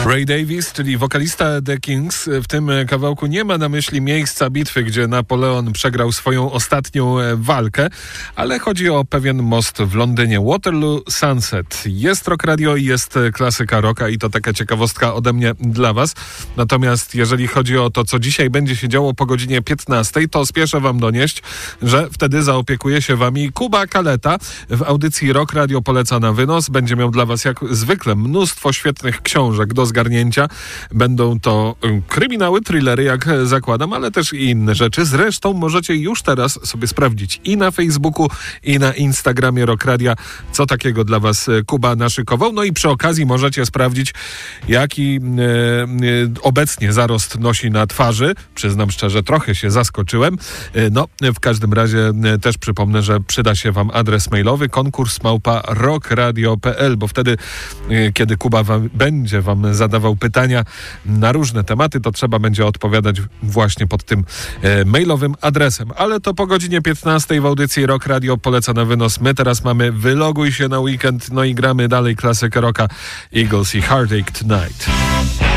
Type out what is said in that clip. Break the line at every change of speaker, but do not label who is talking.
Ray Davies, czyli wokalista The Kings, w tym kawałku nie ma na myśli miejsca bitwy, gdzie Napoleon przegrał swoją ostatnią walkę, ale chodzi o pewien most w Londynie. Waterloo Sunset. Jest Rock Radio i jest klasyka rocka i to taka ciekawostka ode mnie dla was. Natomiast jeżeli chodzi o to, co dzisiaj będzie się działo po godzinie 15, to spieszę wam donieść, że wtedy zaopiekuje się wami Kuba Kaleta. W audycji Rock Radio poleca na wynos. Będzie miał dla was jak zwykle mnóstwo świetnych książek do zgarnięcia. Będą to kryminały, thrillery, jak zakładam, ale też i inne rzeczy. Zresztą możecie już teraz sobie sprawdzić i na Facebooku, i na Instagramie Rock Radia, co takiego dla was Kuba naszykował. No i przy okazji możecie sprawdzić, jaki obecnie zarost nosi na twarzy. Przyznam szczerze, trochę się zaskoczyłem. No, w każdym razie też przypomnę, że przyda się wam adres mailowy konkurs@rockradio.pl, bo wtedy, kiedy Kuba będzie wam zadawał pytania na różne tematy, to trzeba będzie odpowiadać właśnie pod tym mailowym adresem. Ale to po godzinie 15 w audycji Rock Radio poleca na wynos. My teraz mamy Wyloguj się na weekend, no i gramy dalej klasykę rocka Eagles i Heartache Tonight.